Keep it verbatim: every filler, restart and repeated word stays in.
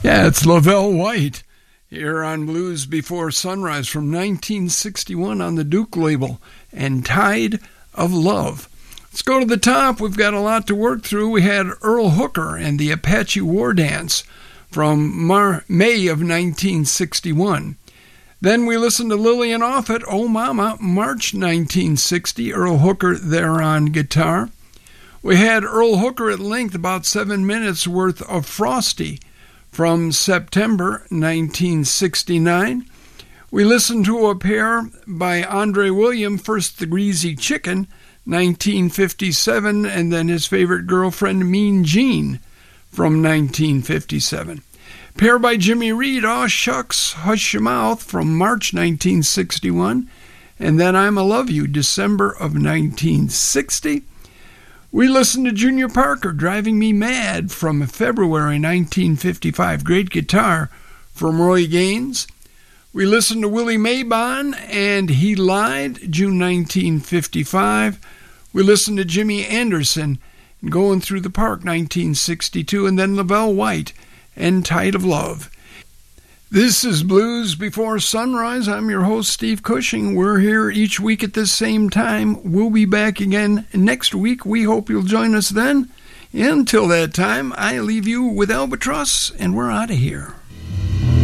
Yeah, it's Lavelle White here on Blues Before Sunrise from nineteen sixty-one on the Duke label, and Tide of Love. Let's go to the top. We've got a lot to work through. We had Earl Hooker and the Apache War Dance from Mar- May of nineteen sixty-one. Then we listened to Lillian Offutt, Oh Mama, March nineteen sixty, Earl Hooker there on guitar. We had Earl Hooker at length, about seven minutes worth of Frosty from September nineteen sixty-nine. We listened to a pair by Andre William, first The Greasy Chicken, nineteen fifty-seven, and then his favorite girlfriend, Mean Jean, from nineteen fifty-seven. Pair by Jimmy Reed, Aw Shucks, Hush Your Mouth, from March nineteen sixty-one, and then I'm a Love You, December of nineteen sixty. We listened to Junior Parker, Driving Me Mad, from February nineteen fifty-five. Great guitar from Roy Gaines. We listened to Willie Mabon and He Lied, June nineteen fifty-five. We listened to Jimmy Anderson, Going Through the Park, nineteen sixty-two, and then Lavelle White and Tide of Love. This is Blues Before Sunrise. I'm your host, Steve Cushing. We're here each week at this same time. We'll be back again next week. We hope you'll join us then. Until that time, I leave you with Albatross, and we're out of here.